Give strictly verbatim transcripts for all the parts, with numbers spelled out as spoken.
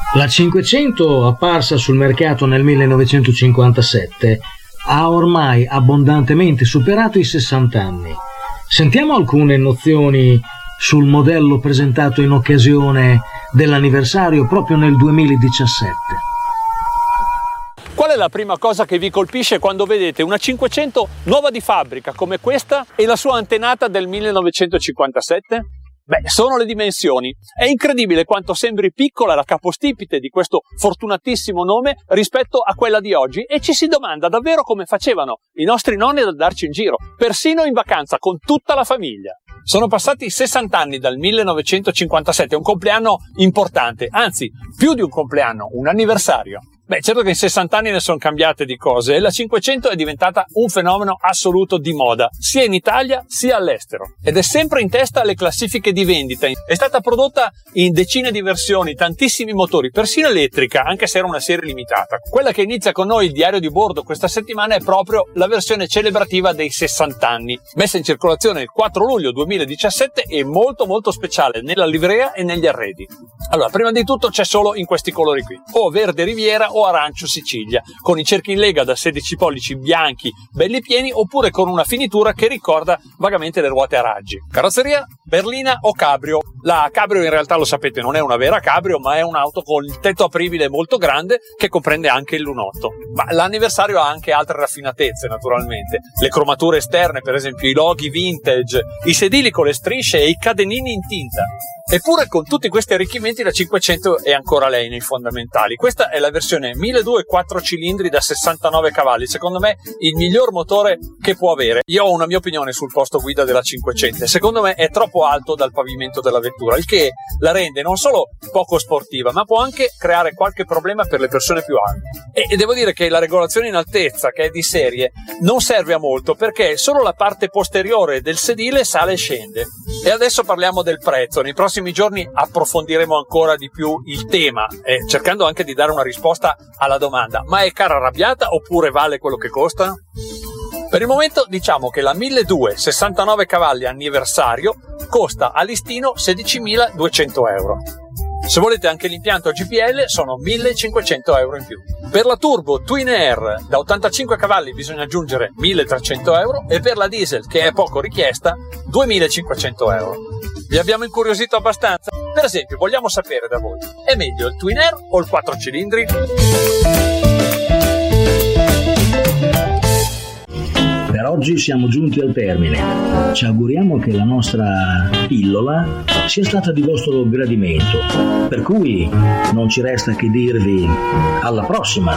La cinquecento, apparsa sul mercato nel millenovecentocinquantasette, ha ormai abbondantemente superato i sessanta anni. Sentiamo alcune nozioni sul modello presentato in occasione dell'anniversario proprio nel duemiladiciassette. Qual è la prima cosa che vi colpisce quando vedete una cinquecento nuova di fabbrica come questa e la sua antenata del millenovecentocinquantasette? Beh, sono le dimensioni. È incredibile quanto sembri piccola la capostipite di questo fortunatissimo nome rispetto a quella di oggi, e ci si domanda davvero come facevano i nostri nonni ad andarci in giro, persino in vacanza con tutta la famiglia. Sono passati sessanta anni dal millenovecentocinquantasette, un compleanno importante, anzi più di un compleanno, un anniversario. Beh, certo che in sessanta anni ne sono cambiate di cose e la cinquecento è diventata un fenomeno assoluto di moda, sia in Italia sia all'estero. Ed è sempre in testa alle classifiche di vendita. È stata prodotta in decine di versioni, tantissimi motori, persino elettrica, anche se era una serie limitata. Quella che inizia con noi il diario di bordo questa settimana è proprio la versione celebrativa dei sessanta anni, messa in circolazione il quattro luglio duemiladiciassette e molto molto speciale nella livrea e negli arredi. Allora, prima di tutto c'è solo in questi colori qui, o verde riviera o arancio Sicilia, con i cerchi in lega da sedici pollici bianchi belli pieni, oppure con una finitura che ricorda vagamente le ruote a raggi. Carrozzeria berlina o cabrio. La cabrio in realtà, lo sapete, non è una vera cabrio, ma è un'auto con il tetto apribile molto grande che comprende anche il lunotto. Ma l'anniversario ha anche altre raffinatezze, naturalmente. Le cromature esterne, per esempio i loghi vintage, i sedili con le strisce e i cadenini in tinta. Eppure con tutti questi arricchimenti la cinquecento è ancora lei nei fondamentali. Questa è la versione milleduecento quattro cilindri da sessantanove cavalli, secondo me il miglior motore che può avere. Io ho una mia opinione sul posto guida della cinquecento, secondo me è troppo alto dal pavimento della vettura, il che la rende non solo poco sportiva, ma può anche creare qualche problema per le persone più alte. E devo dire che la regolazione in altezza, che è di serie, non serve a molto, perché solo la parte posteriore del sedile sale e scende. E adesso parliamo del prezzo. Nei prossimi giorni approfondiremo ancora di più il tema, eh, cercando anche di dare una risposta alla domanda: ma è cara arrabbiata oppure vale quello che costa? Per il momento diciamo che la milleduecento sessantanove cavalli anniversario costa a listino sedicimiladuecento euro. Se volete anche l'impianto G P L sono millecinquecento euro in più. Per la turbo Twin Air da ottantacinque cavalli bisogna aggiungere milletrecento euro, e per la diesel, che è poco richiesta, duemilacinquecento euro. Vi abbiamo incuriosito abbastanza? Per esempio, vogliamo sapere da voi: è meglio il Twin Air o il quattro cilindri? Per oggi siamo giunti al termine. Ci auguriamo che la nostra pillola sia stata di vostro gradimento, per cui non ci resta che dirvi alla prossima.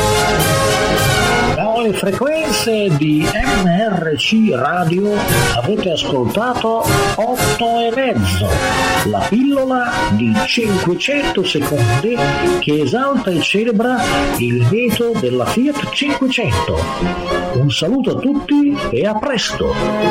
Dalle frequenze di M R C Radio avete ascoltato otto e mezzo, la pillola di cinquecento secondi che esalta e celebra il mito della Fiat cinquecento. Un saluto a tutti e a presto!